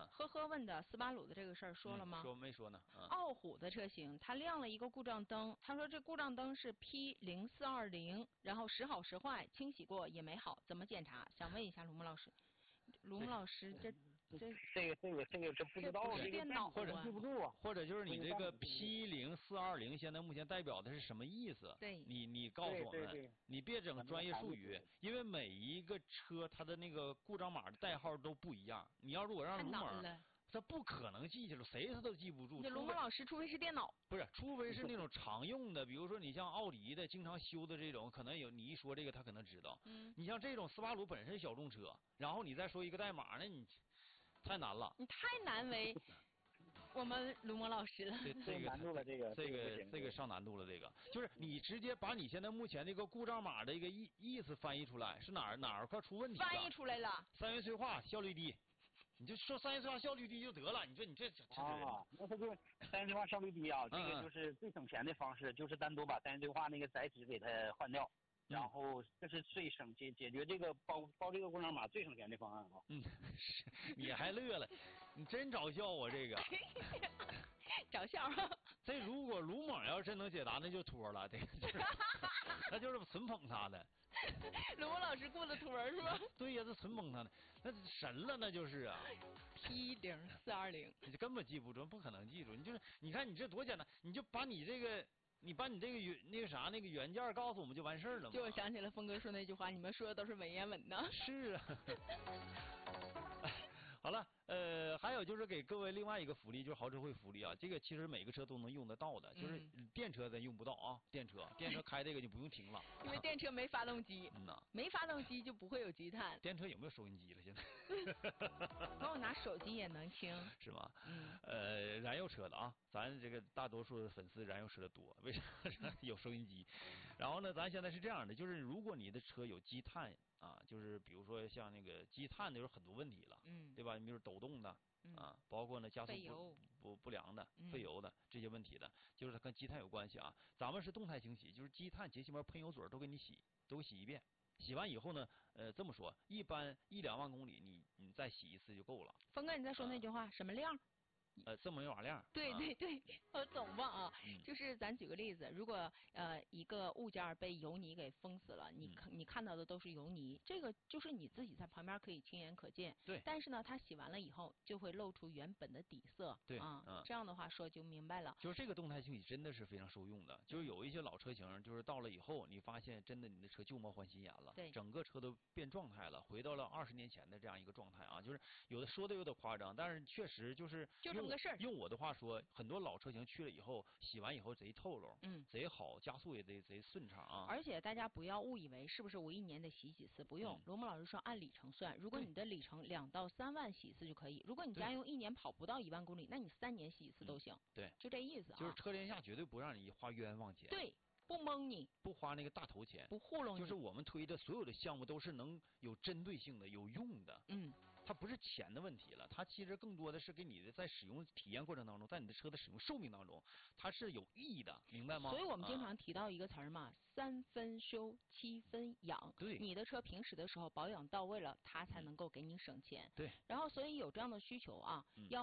呵呵问的斯巴鲁的这个事儿说了吗？ 说没说呢？ 傲虎的车型，它亮了一个故障灯，他说这故障灯是 P0420，然后时好时坏，清洗过也没好，怎么检查？想问一下卢木老师。卢木老师，这不知道， 这是电脑或者记不住啊， 或者就是你这个 P0420现在目前代表的是什么意思？ 对， 你告诉我们，你别整专业术语，因为每一个车它的那个故障码的代号都不一样。你要如果让卢猛，他不可能记下来，谁他都记不住。 这卢猛老师，除非是电脑， 不是，除非是那种常用的，比如说你像奥迪的经常修的这种，可能有你一说这个他可能知道。你像这种斯巴鲁本身小众车，然后你再说一个代码，那你太难了。 你太难为我们卢猛老师了。 这个难度了，这个上难度了，这个就是你直接把你现在目前这个故障码的一个意思翻译出来，是哪儿块出问题了？ 翻译出来了。 三元催化效率低。你就说三元催化效率低就得了，你说你这那它就三元催化效率低啊，这个就是最省钱的方式，就是单独把三元催化那个载体给它换掉，然后这是最解决这个报这个故障码最省钱的方案啊。 是，你还乐了，你真找笑我这个。 找笑。 这如果卢猛要真能解答，那就托了，这个那就是纯捧他的。 卢猛老师过的托是吧？ 对呀，这纯捧他的，那神了，那就是啊。 P0420， 你根本记不住，不可能记住。你看你这多简单，你就把你这个那个原件告诉我们就完事儿了嘛。 就我想起了峰哥说那句话，你们说的都是文言文呢。 是啊。好了，还有就是给各位另外一个福利，就是豪车会福利啊。这个其实每个车都能用得到的，就是电车咱用不到啊。电车开这个就不用停了， 因为电车没发动机。没发动机就不会有积碳。 电车有没有收音机了？现在？ 那我拿手机也能听。 是吗？燃油车的啊，咱这个大多数粉丝燃油车的多，为啥？有收音机。然后呢，咱现在是这样的，就是如果你的车有积碳。啊，就是比如说像那个积碳的有很多问题了，对吧？你比如抖动的啊，包括呢加速不良的、费油的这些问题的，就是它跟积碳有关系啊。咱们是动态清洗，就是积碳、节气门、喷油嘴都给你洗一遍。洗完以后呢，这么说，一般1-2万公里你再洗一次就够了。 峰哥，你再说那句话，什么量？ 这么没瓦量。 对，我懂吧啊？就是咱举个例子，如果一个物件被油泥给封死了，你看到的都是油泥，这个就是你自己在旁边可以亲眼可见。 对。 但是呢，它洗完了以后就会露出原本的底色。 对啊，这样的话说就明白了。 就是这个动态清洗真的是非常受用的。就是有一些老车型，就是到了以后，你发现真的你的车旧貌换新颜了， 对， 整个车都变状态了，回到了20年前的这样一个状态啊。就是有的说的有点夸张，但是确实就这么个事儿。 用我的话说，很多老车型去了以后，洗完以后贼透漏，贼好，加速也贼顺畅啊。 而且大家不要误以为是不是我1年得洗几次，不用。罗木老师说按里程算，如果你的里程2到3万洗一次就可以。如果你家用1年跑不到1万公里，那你3年洗一次都行。 对， 就这意思啊。 就是车天下绝对不让你花冤枉钱。 对。不蒙你， 不花那个大头钱， 不糊弄你， 就是我们推的所有的项目都是能有针对性的、有用的。它不是钱的问题了，它其实更多的是给你的在使用体验过程当中，在你的车的使用寿命当中，它是有意义的，明白吗？ 所以我们经常提到一个词儿嘛，3分修，7分养。 对， 你的车平时的时候保养到位了，它才能够给你省钱。 对。 然后，所以有这样的需求啊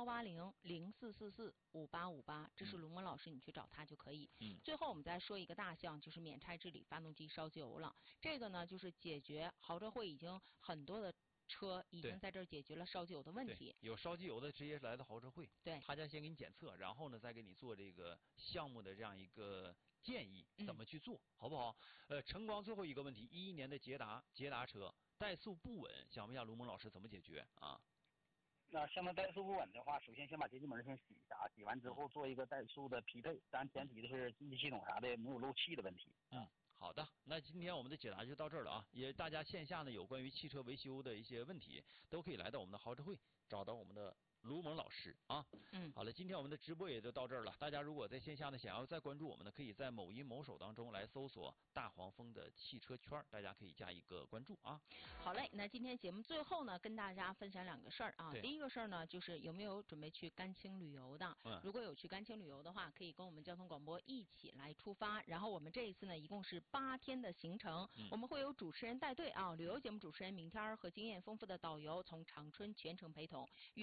，18004445858，这是卢蒙老师，你去找他就可以。最后我们再说一个大项，就是免拆治理发动机烧机油了。这个呢，就是解决豪车会已经很多的车已经在这儿解决了烧机油的问题。 有烧机油的直接来到豪车会， 对， 他家先给你检测，然后呢再给你做这个项目的这样一个建议，怎么去做，好不好？晨光最后一个问题，11年的捷达车怠速不稳，想问一下卢蒙老师怎么解决啊？ 那像它怠速不稳的话，首先先把节气门先洗一下，洗完之后做一个怠速的匹配，当然前提的是进气系统啥的没有漏气的问题。 好的，那今天我们的解答就到这儿了啊！也大家线下呢有关于汽车维修的一些问题，都可以来到我们的豪车会，找到我们的卢蒙老师啊。好了，今天我们的直播也就到这儿了。大家如果在线下呢想要再关注我们呢，可以在某音某手当中来搜索大黄蜂的汽车圈，大家可以加一个关注啊。 好嘞，那今天节目最后呢，跟大家分享2个事儿啊。第一个事儿呢，就是有没有准备去甘青旅游的？如果有去甘青旅游的话，可以跟我们交通广播一起来出发。然后我们这一次呢，一共是8天的行程，我们会有主持人带队啊，旅游节目主持人明天和经验丰富的导游从长春全程陪同。